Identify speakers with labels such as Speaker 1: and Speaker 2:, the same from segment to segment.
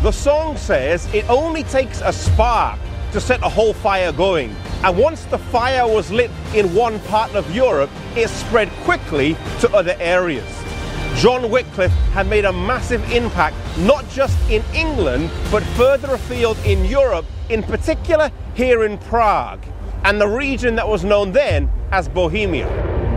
Speaker 1: The song says it only takes a spark to set a whole fire going. And once the fire was lit in one part of Europe, it spread quickly to other areas. John Wycliffe had made a massive impact, not just in England, but further afield in Europe, in particular here in Prague, and the region that was known then as Bohemia.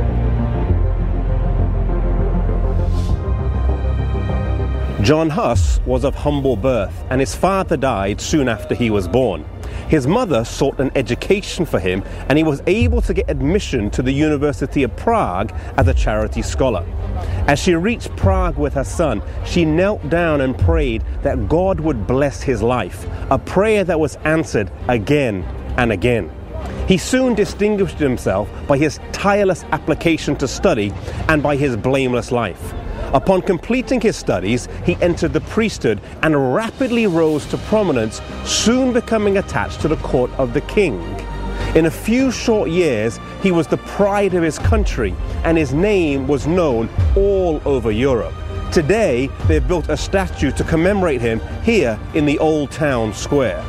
Speaker 1: John Huss was of humble birth, and his father died soon after he was born. His mother sought an education for him, and he was able to get admission to the University of Prague as a charity scholar. As she reached Prague with her son, she knelt down and prayed that God would bless his life, a prayer that was answered again and again. He soon distinguished himself by his tireless application to study and by his blameless life. Upon completing his studies, he entered the priesthood and rapidly rose to prominence, soon becoming attached to the court of the king. In a few short years, he was the pride of his country, and his name was known all over Europe. Today, they've built a statue to commemorate him here in the Old Town Square.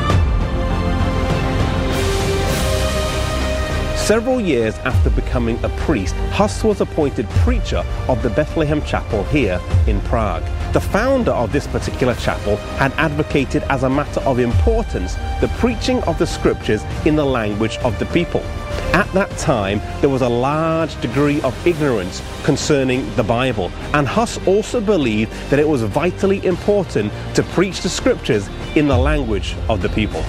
Speaker 1: Several years after becoming a priest, Huss was appointed preacher of the Bethlehem Chapel here in Prague. The founder of this particular chapel had advocated as a matter of importance the preaching of the scriptures in the language of the people. At that time, there was a large degree of ignorance concerning the Bible, and Huss also believed that it was vitally important to preach the scriptures in the language of the people.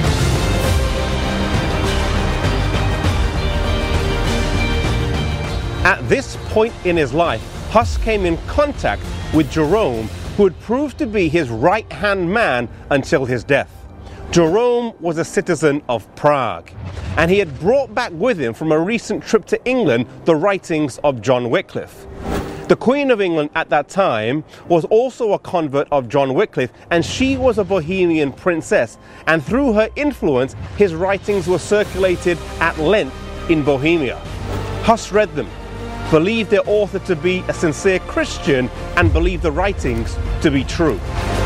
Speaker 1: At this point in his life, Huss came in contact with Jerome, who would prove to be his right-hand man until his death. Jerome was a citizen of Prague, and he had brought back with him from a recent trip to England the writings of John Wycliffe. The Queen of England at that time was also a convert of John Wycliffe, and she was a Bohemian princess, and through her influence, his writings were circulated at length in Bohemia. Huss read them, believed their author to be a sincere Christian, and believed the writings to be true.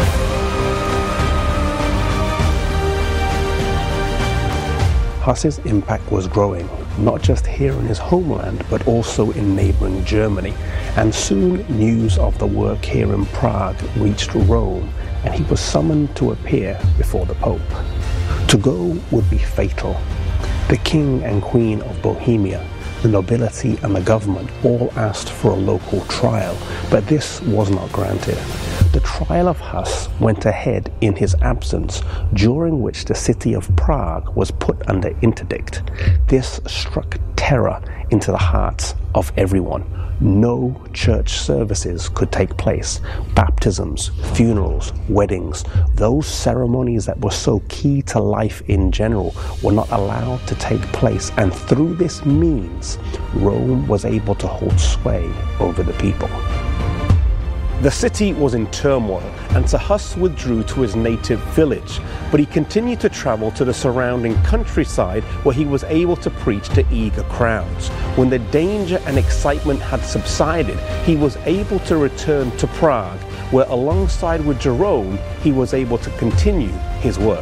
Speaker 1: Huss's impact was growing, not just here in his homeland, but also in neighboring Germany. And soon news of the work here in Prague reached Rome, and he was summoned to appear before the Pope. To go would be fatal. The King and Queen of Bohemia, the nobility and the government all asked for a local trial, but this was not granted. The trial of Huss went ahead in his absence, during which the city of Prague was put under interdict. This struck terror into the hearts of everyone. No church services could take place. Baptisms, funerals, weddings, those ceremonies that were so key to life in general were not allowed to take place, and through this means, Rome was able to hold sway over the people. The city was in turmoil, and so Huss withdrew to his native village, but he continued to travel to the surrounding countryside where he was able to preach to eager crowds. When the danger and excitement had subsided, he was able to return to Prague, where alongside with Jerome, he was able to continue his work.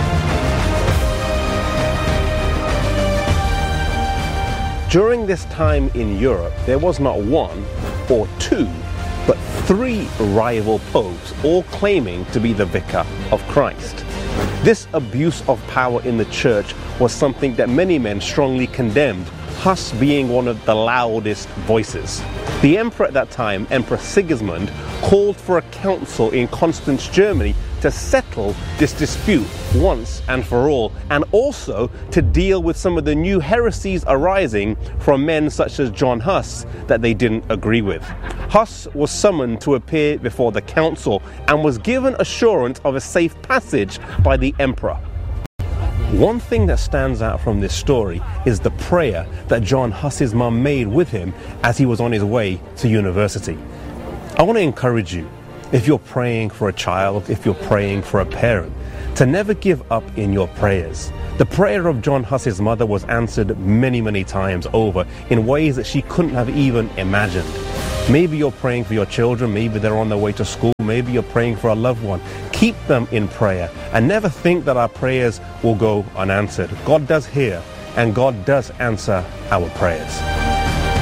Speaker 1: During this time in Europe, there was not one or two, but three rival popes, all claiming to be the vicar of Christ. This abuse of power in the church was something that many men strongly condemned, Huss being one of the loudest voices. The emperor at that time, Emperor Sigismund, called for a council in Constance, Germany, to settle this dispute once and for all, and also to deal with some of the new heresies arising from men such as John Huss that they didn't agree with. Huss was summoned to appear before the council and was given assurance of a safe passage by the emperor. One thing that stands out from this story is the prayer that John Huss's mum made with him as he was on his way to university. I want to encourage you, if you're praying for a child, if you're praying for a parent, to never give up in your prayers. The prayer of John Huss's mother was answered many, many times over in ways that she couldn't have even imagined. Maybe you're praying for your children, maybe they're on their way to school, maybe you're praying for a loved one. Keep them in prayer and never think that our prayers will go unanswered. God does hear and God does answer our prayers.